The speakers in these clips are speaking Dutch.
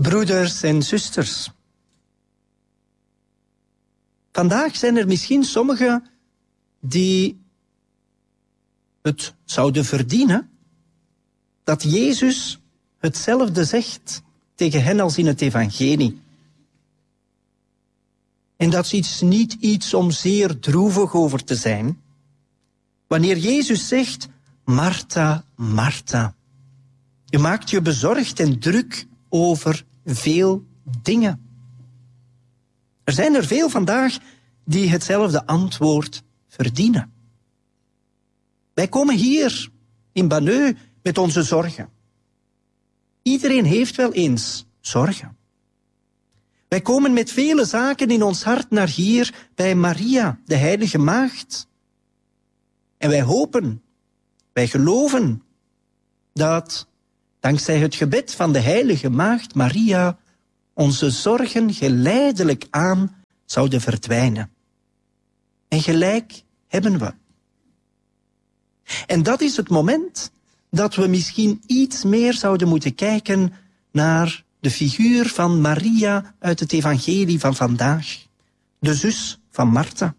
Broeders en zusters. Vandaag zijn er misschien sommigen die het zouden verdienen dat Jezus hetzelfde zegt tegen hen als in het evangelie. En dat is niet iets om zeer droevig over te zijn. Wanneer Jezus zegt, Martha, Martha, je maakt je bezorgd en druk over veel dingen. Er zijn er veel vandaag die hetzelfde antwoord verdienen. Wij komen hier in Banneux met onze zorgen. Iedereen heeft wel eens zorgen. Wij komen met vele zaken in ons hart naar hier bij Maria, de heilige maagd. En wij hopen, wij geloven dat dankzij het gebed van de heilige maagd Maria onze zorgen geleidelijk aan zouden verdwijnen. En gelijk hebben we. En dat is het moment dat we misschien iets meer zouden moeten kijken naar de figuur van Maria uit het evangelie van vandaag, de zus van Martha.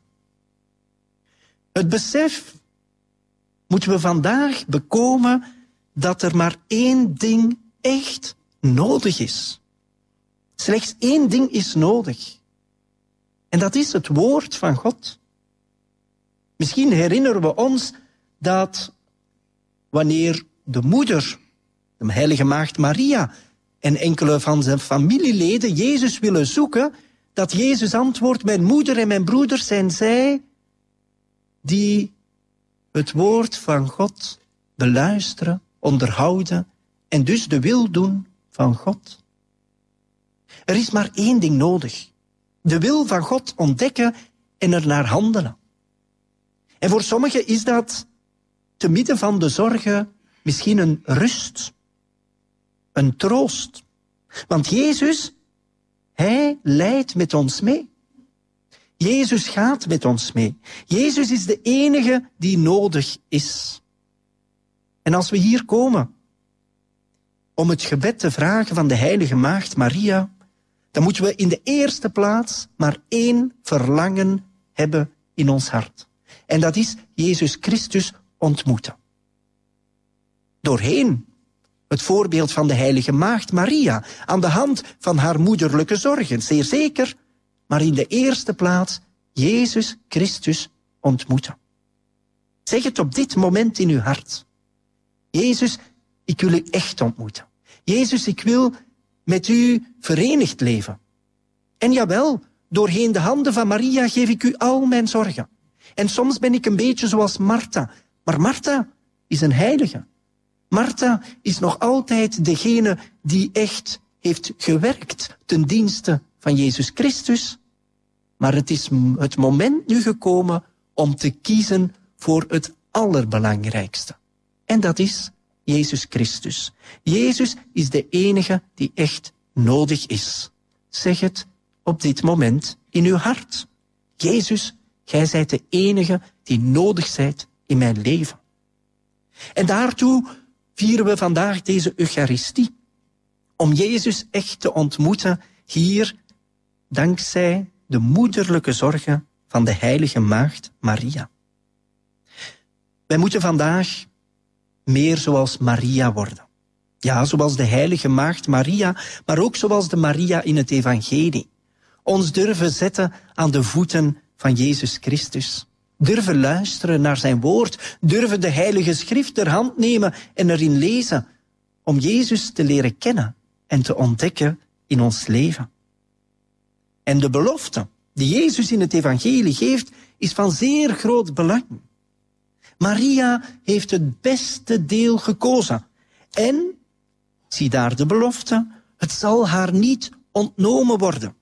Het besef moeten we vandaag bekomen dat er maar één ding echt nodig is. Slechts één ding is nodig. En dat is het woord van God. Misschien herinneren we ons dat wanneer de moeder, de heilige maagd Maria en enkele van zijn familieleden Jezus willen zoeken, dat Jezus antwoordt, mijn moeder en mijn broeders zijn zij die het woord van God beluisteren, onderhouden en dus de wil doen van God. Er is maar één ding nodig. De wil van God ontdekken en er naar handelen. En voor sommigen is dat te midden van de zorgen misschien een rust, een troost. Want Jezus, hij leidt met ons mee. Jezus gaat met ons mee. Jezus is de enige die nodig is. En als we hier komen om het gebed te vragen van de heilige maagd Maria, dan moeten we in de eerste plaats maar één verlangen hebben in ons hart. En dat is Jezus Christus ontmoeten. Doorheen het voorbeeld van de heilige maagd Maria, aan de hand van haar moederlijke zorgen, zeer zeker, maar in de eerste plaats Jezus Christus ontmoeten. Zeg het op dit moment in uw hart. Jezus, ik wil u echt ontmoeten. Jezus, ik wil met u verenigd leven. En jawel, doorheen de handen van Maria geef ik u al mijn zorgen. En soms ben ik een beetje zoals Martha. Maar Martha is een heilige. Martha is nog altijd degene die echt heeft gewerkt ten dienste van Jezus Christus. Maar het is het moment nu gekomen om te kiezen voor het allerbelangrijkste. En dat is Jezus Christus. Jezus is de enige die echt nodig is. Zeg het op dit moment in uw hart. Jezus, gij zijt de enige die nodig zijt in mijn leven. En daartoe vieren we vandaag deze Eucharistie. Om Jezus echt te ontmoeten hier, dankzij de moederlijke zorgen van de heilige maagd Maria. Wij moeten vandaag meer zoals Maria worden. Ja, zoals de heilige maagd Maria, maar ook zoals de Maria in het evangelie. Ons durven zetten aan de voeten van Jezus Christus. Durven luisteren naar zijn woord. Durven de heilige schrift ter hand nemen en erin lezen. Om Jezus te leren kennen en te ontdekken in ons leven. En de belofte die Jezus in het evangelie geeft, is van zeer groot belang. Maria heeft het beste deel gekozen. En, zie daar de belofte, het zal haar niet ontnomen worden.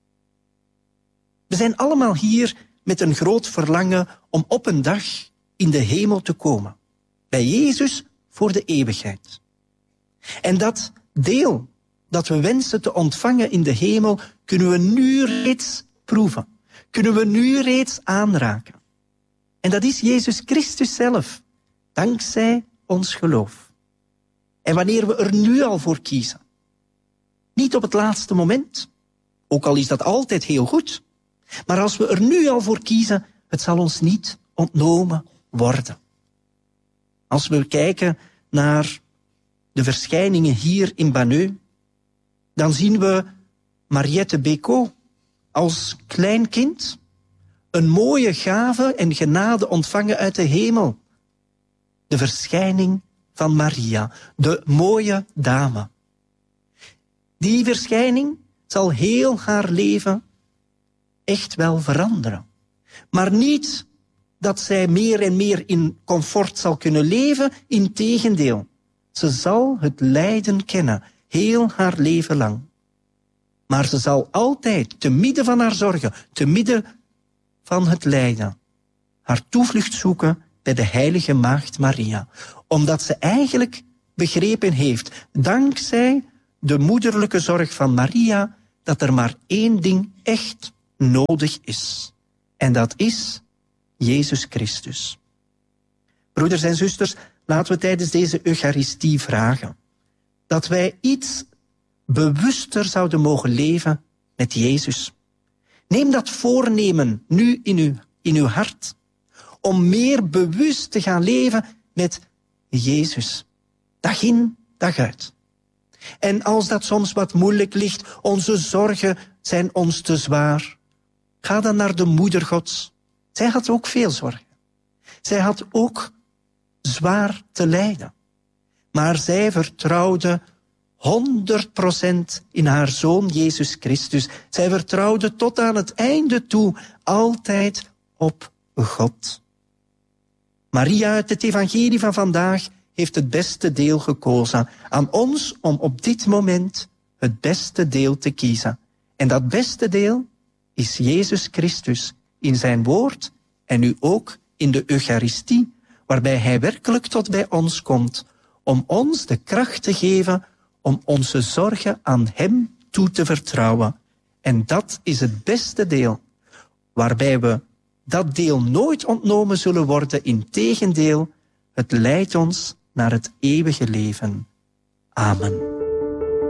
We zijn allemaal hier met een groot verlangen om op een dag in de hemel te komen. Bij Jezus voor de eeuwigheid. En dat deel dat we wensen te ontvangen in de hemel, kunnen we nu reeds proeven. Kunnen we nu reeds aanraken. En dat is Jezus Christus zelf, dankzij ons geloof. En wanneer we er nu al voor kiezen, Niet op het laatste moment. Ook al is dat altijd heel goed. Maar als we er nu al voor kiezen, het zal ons niet ontnomen worden. Als we kijken naar de verschijningen hier in Banneux, dan zien we Mariette Bécaud als klein kind een mooie gave en genade ontvangen uit de hemel. De verschijning van Maria, de mooie dame. Die verschijning zal heel haar leven echt wel veranderen. Maar niet dat zij meer en meer in comfort zal kunnen leven, integendeel. Ze zal het lijden kennen, heel haar leven lang. Maar ze zal altijd, te midden van haar zorgen, te midden van het lijden, haar toevlucht zoeken bij de heilige maagd Maria. Omdat ze eigenlijk begrepen heeft, dankzij de moederlijke zorg van Maria, dat er maar één ding echt nodig is. En dat is Jezus Christus. Broeders en zusters, laten we tijdens deze Eucharistie vragen dat wij iets bewuster zouden mogen leven met Jezus. Neem dat voornemen nu in uw hart, om meer bewust te gaan leven met Jezus. Dag in, dag uit. En als dat soms wat moeilijk ligt, onze zorgen zijn ons te zwaar, ga dan naar de Moeder Gods. Zij had ook veel zorgen. Zij had ook zwaar te lijden. Maar zij vertrouwde 100% in haar Zoon Jezus Christus. Zij vertrouwde tot aan het einde toe altijd op God. Maria uit het evangelie van vandaag heeft het beste deel gekozen. Aan ons om op dit moment het beste deel te kiezen. En dat beste deel is Jezus Christus in zijn woord en nu ook in de Eucharistie, waarbij hij werkelijk tot bij ons komt om ons de kracht te geven om onze zorgen aan hem toe te vertrouwen. En dat is het beste deel, waarbij we dat deel nooit ontnomen zullen worden. Integendeel, het leidt ons naar het eeuwige leven. Amen.